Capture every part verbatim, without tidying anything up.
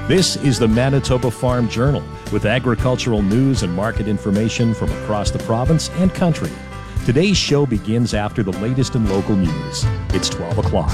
This is the Manitoba Farm Journal with agricultural news and market information from across the province and country. Today's show begins after the latest in local news. It's twelve o'clock.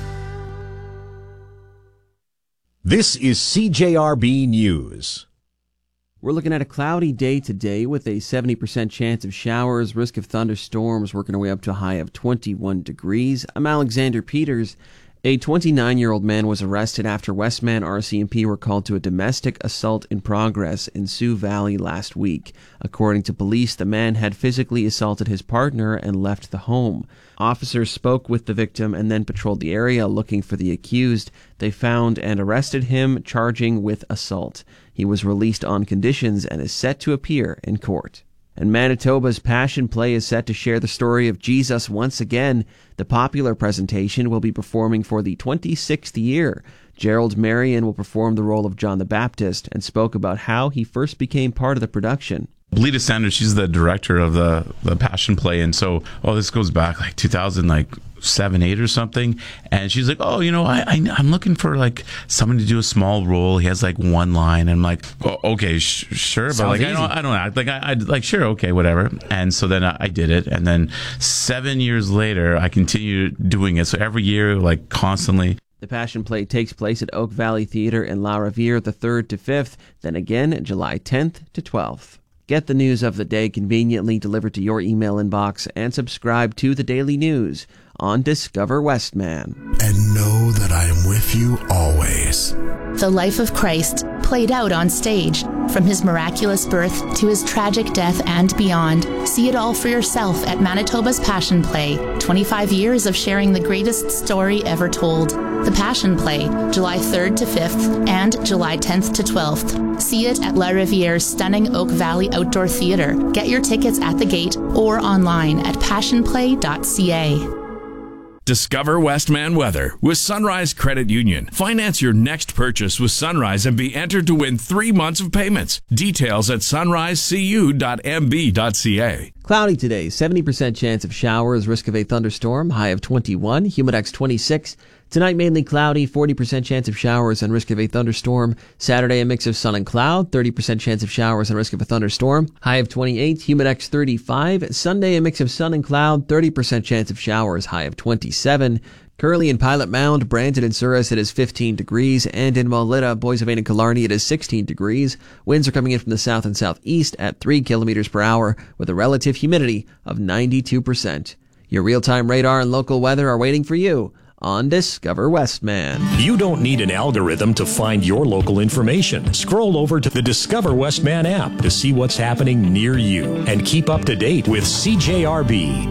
This is C J R B News. We're looking at a cloudy day today with a seventy percent chance of showers, risk of thunderstorms, working our way up to a high of twenty-one degrees. I'm Alexander Peters. A twenty-nine-year-old man was arrested after Westman R C M P were called to a domestic assault in progress in Sioux Valley last week. According to police, the man had physically assaulted his partner and left the home. Officers spoke with the victim and then patrolled the area looking for the accused. They found and arrested him, charging with assault. He was released on conditions and is set to appear in court. And Manitoba's Passion Play is set to share the story of Jesus once again. The popular presentation will be performing for the twenty-sixth year. Gerald Marion will perform the role of John the Baptist and spoke about how he first became part of the production. Lita Sanders, she's the director of the, the Passion Play, and so, oh, this goes back like two thousand, like seven, eight or something, and she's like, oh, you know, I, I I'm looking for like someone to do a small role. He has like one line, and I'm like, oh, okay, sh- sure, but Sounds like easy. I don't I don't act like I I like sure, okay, whatever. And so then I, I did it, and then seven years later, I continued doing it. So every year, like constantly. The Passion Play takes place at Oak Valley Theatre in La Riviere the third to fifth, then again July tenth to twelfth. Get the news of the day conveniently delivered to your email inbox and subscribe to the Daily News on Discover Westman. And know that I am with you always. The life of Christ played out on stage, from his miraculous birth to his tragic death and beyond. See it all for yourself at Manitoba's Passion Play. twenty-five years of sharing the greatest story ever told. The Passion Play, July third to fifth and July tenth to twelfth. See it at La Riviere's stunning Oak Valley Outdoor Theatre. Get your tickets at the gate or online at passion play dot c a. Discover Westman weather with Sunrise Credit Union. Finance your next purchase with Sunrise and be entered to win three months of payments. Details at sunrise c u dot m b dot c a. Cloudy today, seventy percent chance of showers, risk of a thunderstorm, high of twenty-one, humidex twenty-six. Tonight, mainly cloudy, forty percent chance of showers and risk of a thunderstorm. Saturday, a mix of sun and cloud, thirty percent chance of showers and risk of a thunderstorm, high of twenty-eight, humidex thirty-five. Sunday, a mix of sun and cloud, thirty percent chance of showers, high of twenty-seven. Currently in Pilot Mound, Brandon and Souris, it is fifteen degrees, and in Maulita, Boissevain and Killarney, it is sixteen degrees. Winds are coming in from the south and southeast at three kilometers per hour with a relative humidity of ninety-two percent. Your real-time radar and local weather are waiting for you on Discover Westman. You don't need an algorithm to find your local information. Scroll over to the Discover Westman app to see what's happening near you and keep up to date with C J R B.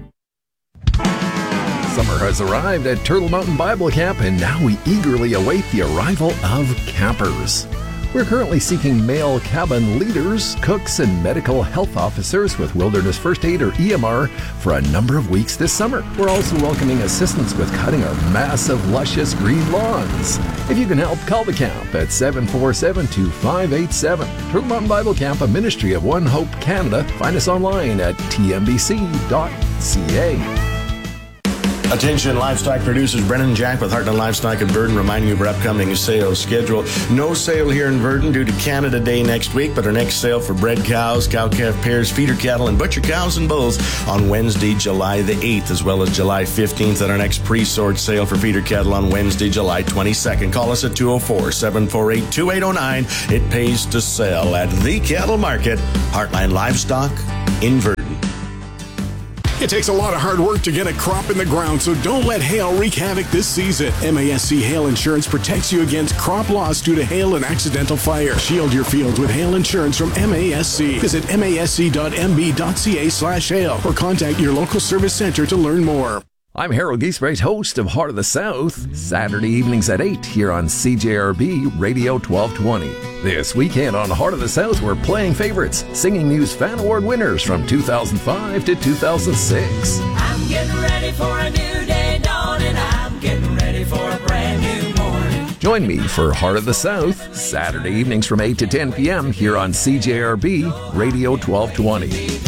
Summer has arrived at Turtle Mountain Bible Camp, and now we eagerly await the arrival of campers. We're currently seeking male cabin leaders, cooks, and medical health officers with Wilderness First Aid or E M R for a number of weeks this summer. We're also welcoming assistance with cutting our massive, luscious green lawns. If you can help, call the camp at seven four seven, two five eight seven. Turtle Mountain Bible Camp, a ministry of One Hope Canada. Find us online at t m b c dot c a. Attention livestock producers, Brennan Jack with Heartland Livestock in Verdun reminding you of our upcoming sales schedule. No sale here in Verdun due to Canada Day next week, but our next sale for bred cows, cow-calf pairs, feeder cattle, and butcher cows and bulls on Wednesday, July the eighth, as well as July fifteenth, and our next pre-sort sale for feeder cattle on Wednesday, July twenty-second. Call us at two oh four, seven four eight, two eight oh nine. It pays to sell at the cattle market, Heartland Livestock in Verdun. It takes a lot of hard work to get a crop in the ground, so don't let hail wreak havoc this season. M A S C Hail Insurance protects you against crop loss due to hail and accidental fire. Shield your fields with hail insurance from M A S C. Visit m a s c dot m b dot c a slash hail or contact your local service center to learn more. I'm Harold Giesbrecht, host of Heart of the South, Saturday evenings at eight here on C J R B Radio twelve twenty. This weekend on Heart of the South, we're playing favorites, Singing News Fan Award winners from two thousand five to two thousand six. I'm getting ready for a new day dawning. I'm getting ready for a brand new morning. Join me for Heart of the South, Saturday evenings from eight to ten p.m. here on C J R B Radio twelve twenty.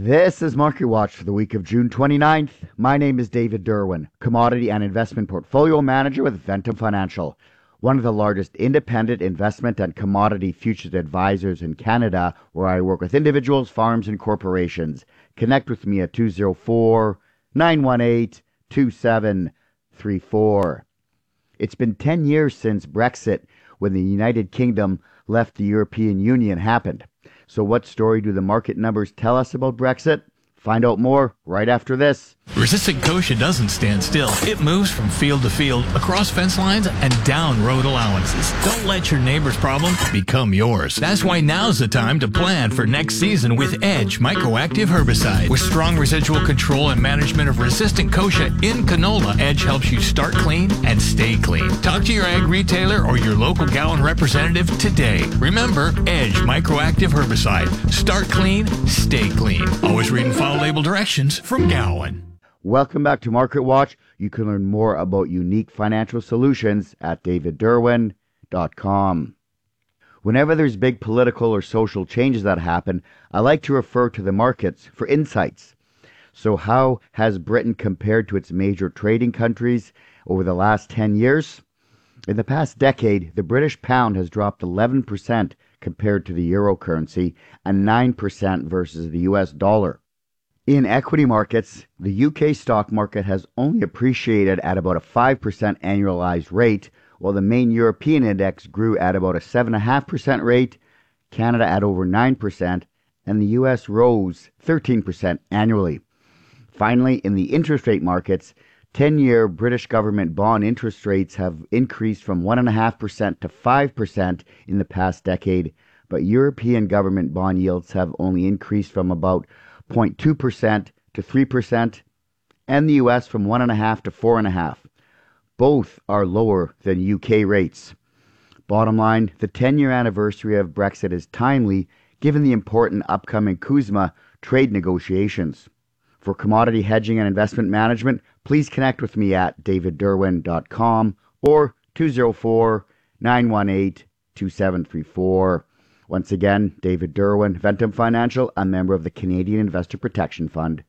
This is Market Watch for the week of June twenty-ninth. My name is David Derwin, Commodity and Investment Portfolio Manager with Ventum Financial, one of the largest independent investment and commodity futures advisors in Canada, where I work with individuals, farms, and corporations. Connect with me at two oh four, nine one eight, two seven three four. It's been ten years since Brexit, when the United Kingdom left the European Union, happened. So what story do the market numbers tell us about Brexit? Find out more right after this. Resistant Kochia doesn't stand still. It moves from field to field, across fence lines, and down road allowances. Don't let your neighbor's problem become yours. That's why now's the time to plan for next season with Edge Microactive Herbicide. With strong residual control and management of resistant Kochia in canola, Edge helps you start clean and stay clean. Talk to your ag retailer or your local Gowan representative today. Remember, Edge Microactive Herbicide. Start clean, stay clean. Always read and follow label directions from Gowan. Welcome back to Market Watch. You can learn more about unique financial solutions at david derwin dot com. Whenever there's big political or social changes that happen, I like to refer to the markets for insights. So how has Britain compared to its major trading countries over the last ten years? In the past decade, the British pound has dropped eleven percent compared to the euro currency and nine percent versus the U S dollar. In equity markets, the U K stock market has only appreciated at about a five percent annualized rate, while the main European index grew at about a seven point five percent rate, Canada at over nine percent, and the U S rose thirteen percent annually. Finally, in the interest rate markets, ten-year British government bond interest rates have increased from one point five percent to five percent in the past decade, but European government bond yields have only increased from about zero point two percent to three percent, and the U S from one point five to four point five. Both are lower than U K rates. Bottom line, the ten-year anniversary of Brexit is timely given the important upcoming CUSMA trade negotiations. For commodity hedging and investment management, please connect with me at david derwin dot com or two oh four, nine one eight, two seven three four. Once again, David Derwin, Ventum Financial, a member of the Canadian Investor Protection Fund.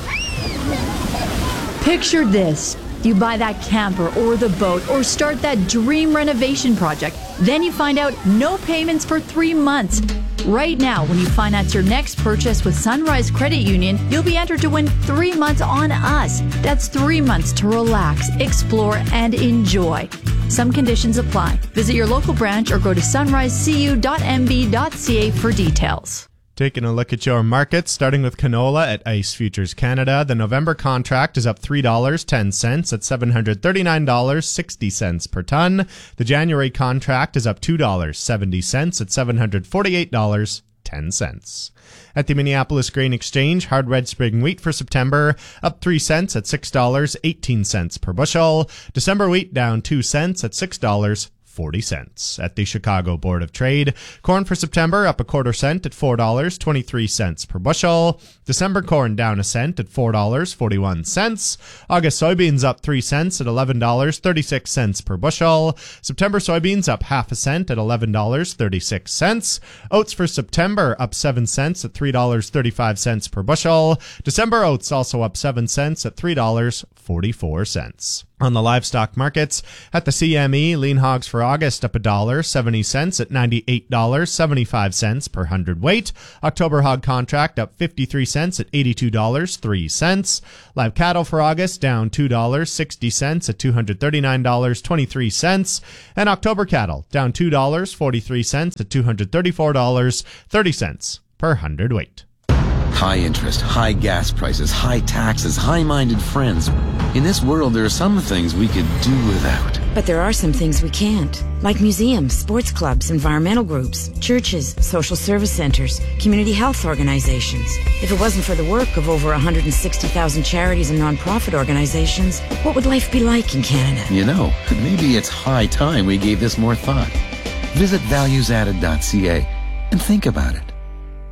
Picture this. You buy that camper or the boat or start that dream renovation project. Then you find out no payments for three months. Right now, when you finance your next purchase with Sunrise Credit Union, you'll be entered to win three months on us. That's three months to relax, explore, and enjoy. Some conditions apply. Visit your local branch or go to sunrise c u dot m b dot c a for details. Taking a look at your markets, starting with canola at ICE Futures Canada. The November contract is up three dollars and ten cents at seven hundred thirty-nine dollars and sixty cents per ton. The January contract is up two dollars and seventy cents at seven hundred forty-eight dollars and ten cents. At the Minneapolis Grain Exchange, hard red spring wheat for September up three cents at six dollars and eighteen cents per bushel. December wheat down two cents at six dollars and forty cents. At the Chicago Board of Trade, corn for September up a quarter cent at four dollars and twenty-three cents per bushel. December corn down a cent at four dollars and forty-one cents. August soybeans up three cents at eleven dollars and thirty-six cents per bushel. September soybeans up half a cent at eleven dollars and thirty-six cents. Oats for September up seven cents at three dollars and thirty-five cents per bushel. December oats also up seven cents at three dollars and forty-four cents. On the livestock markets, at the C M E, lean hogs for August up one dollar and seventy cents at ninety-eight dollars and seventy-five cents per hundredweight. October hog contract up fifty-three cents at eighty-two dollars and three cents. Live cattle for August down two dollars and sixty cents at two hundred thirty-nine dollars and twenty-three cents. And October cattle down two dollars and forty-three cents at two hundred thirty-four dollars and thirty cents per hundredweight. High interest, high gas prices, high taxes, high-minded friends. In this world, there are some things we could do without. But there are some things we can't, like museums, sports clubs, environmental groups, churches, social service centers, community health organizations. If it wasn't for the work of over one hundred sixty thousand charities and nonprofit organizations, what would life be like in Canada? You know, maybe it's high time we gave this more thought. Visit values added dot c a and think about it.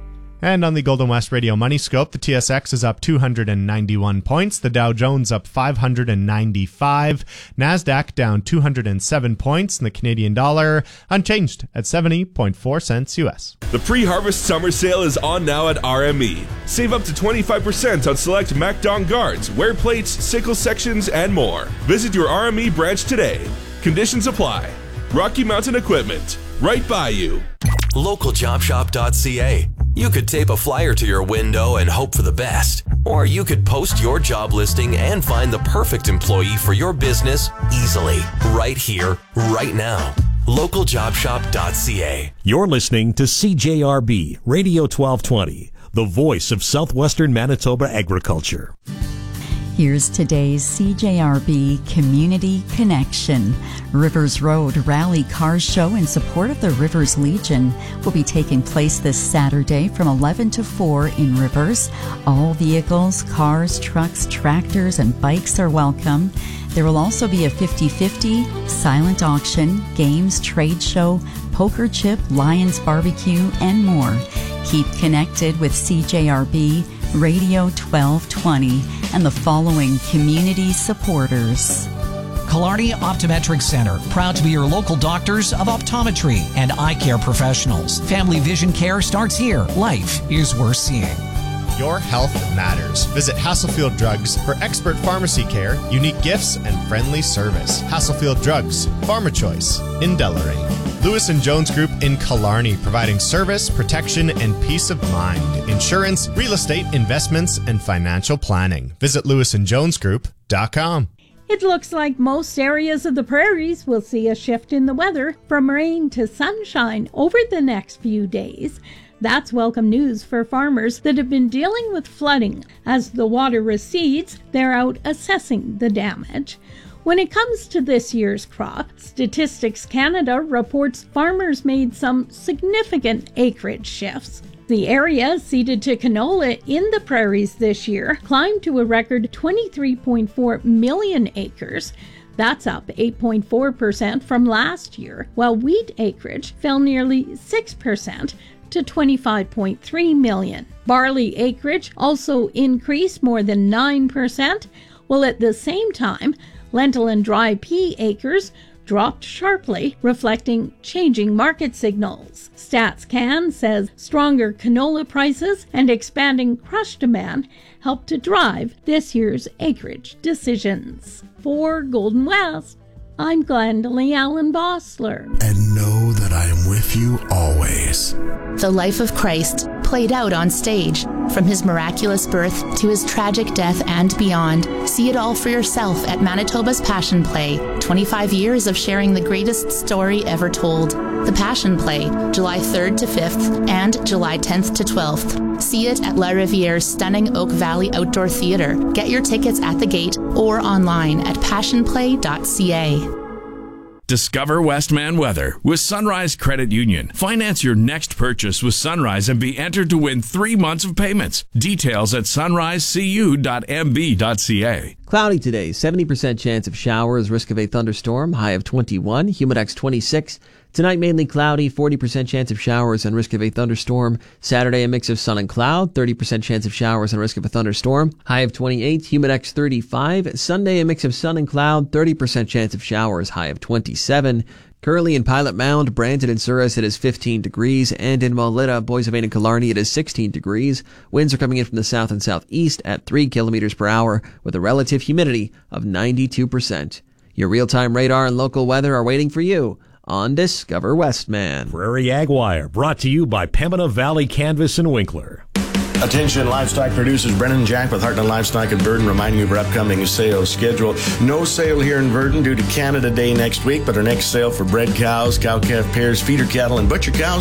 And on the Golden West Radio Money Scope, the T S X is up two hundred ninety-one points, the Dow Jones up five hundred ninety-five, NASDAQ down two hundred seven points, and the Canadian dollar unchanged at seventy point four cents U S. The pre-harvest summer sale is on now at R M E. Save up to twenty-five percent on select MacDon guards, wear plates, sickle sections, and more. Visit your R M E branch today. Conditions apply. Rocky Mountain Equipment, right by you. local job shop dot c a. You could tape a flyer to your window and hope for the best. Or you could post your job listing and find the perfect employee for your business easily, right here, right now. local job shop dot c a. You're listening to C J R B Radio twelve twenty, the voice of southwestern Manitoba agriculture. Here's today's C J R B Community Connection. Rivers Road Rally Car Show in support of the Rivers Legion will be taking place this Saturday from eleven to four in Rivers. All vehicles, cars, trucks, tractors, and bikes are welcome. There will also be a fifty-fifty, silent auction, games, trade show, poker chip, Lions barbecue, and more. Keep connected with C J R B Radio twelve twenty and the following community supporters. Killarney Optometric Center, proud to be your local doctors of optometry and eye care professionals. Family vision care starts here. Life is worth seeing. Your health matters. Visit Hasselfield Drugs for expert pharmacy care, unique gifts, and friendly service. Hasselfield Drugs, Pharma Choice in Deloraine. Lewis and Jones Group in Killarney, providing service, protection, and peace of mind. Insurance, real estate, investments, and financial planning. Visit lewis and jones group dot com. It looks like most areas of the prairies will see a shift in the weather from rain to sunshine over the next few days. That's welcome news for farmers that have been dealing with flooding. As the water recedes, they're out assessing the damage. When it comes to this year's crop, Statistics Canada reports farmers made some significant acreage shifts. The area ceded to canola in the prairies this year climbed to a record twenty-three point four million acres. That's up eight point four percent from last year, while wheat acreage fell nearly six percent to twenty-five point three million. Barley acreage also increased more than nine percent, while at the same time, lentil and dry pea acres dropped sharply, reflecting changing market signals. StatsCan says stronger canola prices and expanding crush demand helped to drive this year's acreage decisions. For Golden West, I'm Glendalee Allen Bossler. And know that I am with you always. The life of Christ played out on stage, from his miraculous birth to his tragic death and beyond. See it all for yourself at Manitoba's Passion Play. twenty-five years of sharing the greatest story ever told. The Passion Play, July third to fifth and July tenth to twelfth. See it at La Riviere's stunning Oak Valley Outdoor Theatre. Get your tickets at the gate or online at passion play dot c a. Discover Westman Weather with Sunrise Credit Union. Finance your next purchase with Sunrise and be entered to win three months of payments. Details at sunrise c u dot m b dot c a. Cloudy today, seventy percent chance of showers, risk of a thunderstorm, high of twenty-one, humidex twenty-six. Tonight, mainly cloudy, forty percent chance of showers and risk of a thunderstorm. Saturday, a mix of sun and cloud, thirty percent chance of showers and risk of a thunderstorm. High of twenty-eight, humidex thirty-five. Sunday, a mix of sun and cloud, thirty percent chance of showers, high of twenty-seven. Currently in Pilot Mound, Brandon and Souris, it is fifteen degrees, and in Maulita, Boissevain and Killarney, it is sixteen degrees. Winds are coming in from the south and southeast at three kilometers per hour with a relative humidity of ninety-two percent. Your real-time radar and local weather are waiting for you on Discover Westman. Prairie Ag Wire, brought to you by Pembina Valley Canvas and Winkler. Attention livestock producers, Brennan Jack with Heartland Livestock in Verdun reminding you of our upcoming sales schedule. No sale here in Verdun due to Canada Day next week, but our next sale for bred cows, cow-calf pairs, feeder cattle, and butcher cows